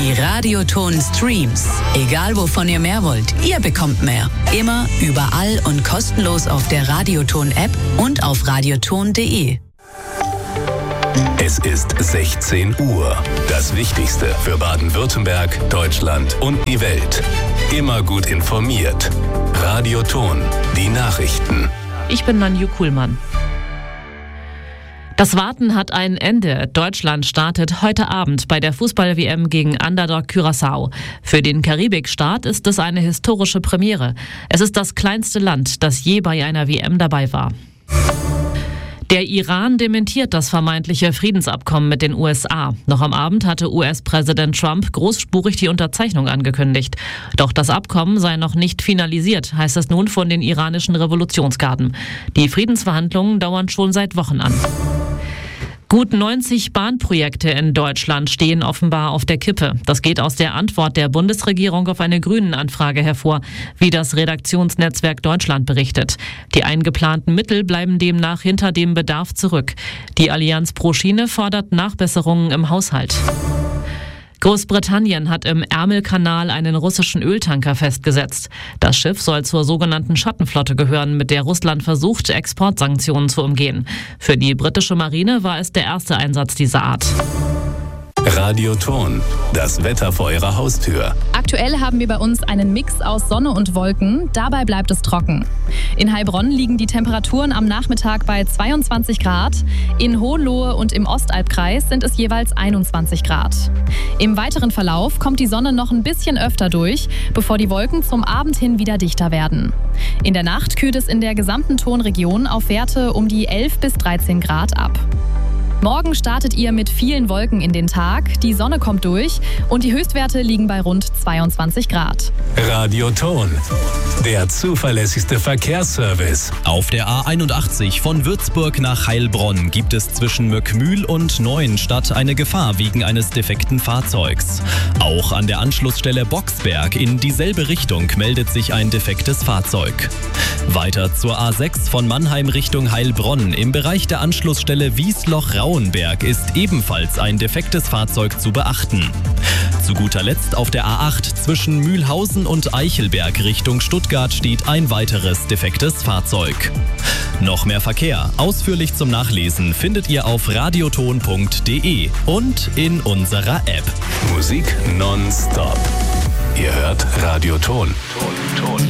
Die Radioton Streams. Egal wovon ihr mehr wollt, ihr bekommt mehr. Immer, überall und kostenlos auf der Radioton App und auf radioton.de. Es ist 16 Uhr. Das Wichtigste für Baden-Württemberg, Deutschland und die Welt. Immer gut informiert. Radioton, die Nachrichten. Ich bin Nanju Kuhlmann. Das Warten hat ein Ende. Deutschland startet heute Abend bei der Fußball-WM gegen Underdog Curaçao. Für den Karibikstaat ist es eine historische Premiere. Es ist das kleinste Land, das je bei einer WM dabei war. Der Iran dementiert das vermeintliche Friedensabkommen mit den USA. Noch am Abend hatte US-Präsident Trump großspurig die Unterzeichnung angekündigt. Doch das Abkommen sei noch nicht finalisiert, heißt es nun von den iranischen Revolutionsgarden. Die Friedensverhandlungen dauern schon seit Wochen an. Gut 90 Bahnprojekte in Deutschland stehen offenbar auf der Kippe. Das geht aus der Antwort der Bundesregierung auf eine Grünen-Anfrage hervor, wie das Redaktionsnetzwerk Deutschland berichtet. Die eingeplanten Mittel bleiben demnach hinter dem Bedarf zurück. Die Allianz pro Schiene fordert Nachbesserungen im Haushalt. Großbritannien hat im Ärmelkanal einen russischen Öltanker festgesetzt. Das Schiff soll zur sogenannten Schattenflotte gehören, mit der Russland versucht, Exportsanktionen zu umgehen. Für die britische Marine war es der erste Einsatz dieser Art. Radioton, das Wetter vor Ihrer Haustür. Aktuell haben wir bei uns einen Mix aus Sonne und Wolken, dabei bleibt es trocken. In Heilbronn liegen die Temperaturen am Nachmittag bei 22 Grad, in Hohenlohe und im Ostalbkreis sind es jeweils 21 Grad. Im weiteren Verlauf kommt die Sonne noch ein bisschen öfter durch, bevor die Wolken zum Abend hin wieder dichter werden. In der Nacht kühlt es in der gesamten Tonregion auf Werte um die 11 bis 13 Grad ab. Morgen startet ihr mit vielen Wolken in den Tag, die Sonne kommt durch und die Höchstwerte liegen bei rund 22 Grad. Radioton, der zuverlässigste Verkehrsservice. Auf der A81 von Würzburg nach Heilbronn gibt es zwischen Möckmühl und Neuenstadt eine Gefahr wegen eines defekten Fahrzeugs. Auch an der Anschlussstelle Boxberg in dieselbe Richtung meldet sich ein defektes Fahrzeug. Weiter zur A6 von Mannheim Richtung Heilbronn. Im Bereich der Anschlussstelle Wiesloch-Rauenberg ist ebenfalls ein defektes Fahrzeug zu beachten. Zu guter Letzt auf der A8 zwischen Mühlhausen und Eichelberg Richtung Stuttgart steht ein weiteres defektes Fahrzeug. Noch mehr Verkehr, ausführlich zum Nachlesen, findet ihr auf radioton.de und in unserer App. Musik nonstop. Ihr hört Radioton.